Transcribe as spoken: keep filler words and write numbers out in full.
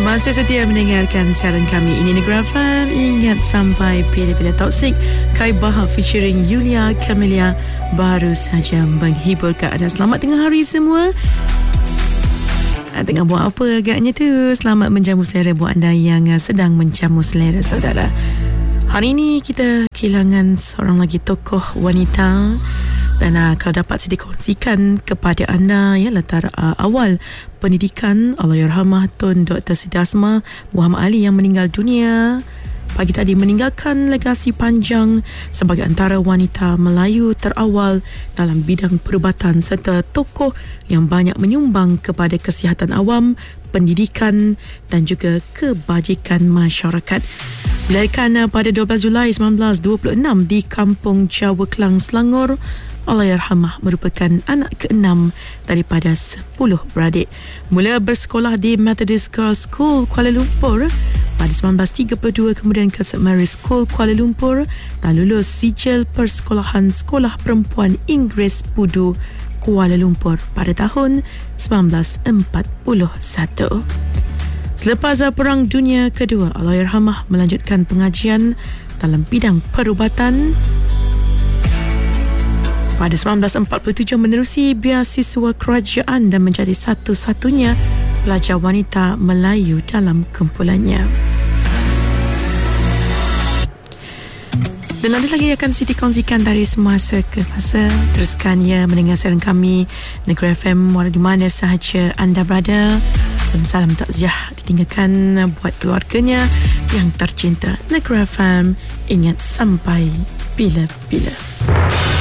Masih setia mendengarkan siaran kami. Ini Negeri F M. Ingat sampai pilih-pilih toksik. Kai Bahar featuring Yulia Camelia baru saja menghiburkan anda. Selamat tengah hari semua. Tengah buat apa agaknya tu? Selamat menjamu selera buat anda yang sedang menjamu selera saudara. Hari ini kita kehilangan seorang lagi tokoh wanita. Dan uh, kalau dapat saya dikongsikan kepada anda ya latar uh, awal pendidikan Allahyarhamah Tun Doktor Siti Asma Muhammad Ali yang meninggal dunia pagi tadi, meninggalkan legasi panjang sebagai antara wanita Melayu terawal dalam bidang perubatan serta tokoh yang banyak menyumbang kepada kesihatan awam, pendidikan dan juga kebajikan masyarakat. Dilahirkan pada dua belas Julai seribu sembilan ratus dua puluh enam di Kampung Jawa Kelang, Selangor, Allahyarhamah merupakan anak keenam daripada sepuluh beradik. Mula bersekolah di Methodist Girls School Kuala Lumpur pada seribu sembilan ratus tiga puluh dua, kemudian ke Saint Mary's School Kuala Lumpur dan lulus sijil persekolahan Sekolah Perempuan Inggeris Pudu Kuala Lumpur pada tahun seribu sembilan ratus empat puluh satu. Selepas Perang Dunia Kedua, Allahyarhamah melanjutkan pengajian dalam bidang perubatan. Pada seribu sembilan ratus empat puluh tujuh menerusi beasiswa kerajaan dan menjadi satu-satunya pelajar wanita Melayu dalam kumpulannya. Dan nanti lagi akan Siti kongsikan dari semasa ke masa. Teruskan ya mendengar siaran kami Negeri F M walau di mana sahaja anda berada. Dan salam takziah ditinggalkan buat keluarganya yang tercinta. Negeri F M, ingat sampai bila-bila.